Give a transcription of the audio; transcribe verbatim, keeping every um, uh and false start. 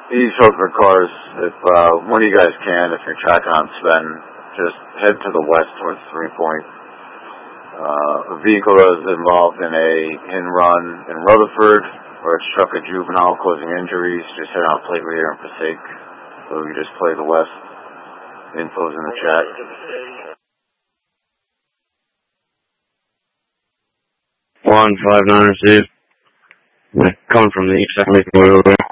East Oakland cars, if uh, one of you guys can, if you're tracking on Sven, just head to the west towards Three Point. Uh, a vehicle is involved in a hit-and-run in Rutherford, where it struck a juvenile, causing injuries. Just head out plate reader in Passaic. So you just play the west. Info's in the chat. One five nine received. Coming from the east side, making way over there.